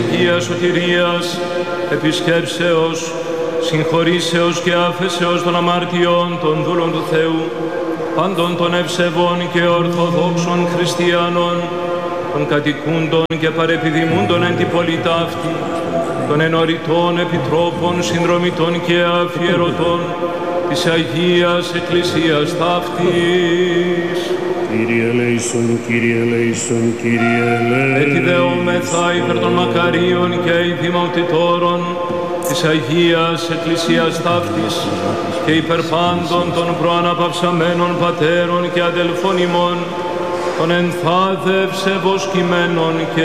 Αγίας σωτηρίας, επισκέψεως, συγχωρήσεως και άφεσεως των αμαρτιών των δούλων του Θεού, πάντων των ευσεβών και ορθοδόξων χριστιανών, των κατοικούντων και παρεπιδημούντων εν την πολίτα αυτή, των ενωριτών επιτρόπων, συνδρομητών και αφιερωτών της Αγίας Εκκλησίας ταύτης. Κύριε ελέησον, Κύριε ελέησον, Κύριε ελέησον. Εκειδεόμεθα υπέρ των μακαρίων και ειδημοτητόρων της Αγίας Εκκλησίας ταύτης και υπέρ πάντων των προαναπαυσαμένων πατέρων και αδελφών ημών, των ενθάδευσε βοσκημένων και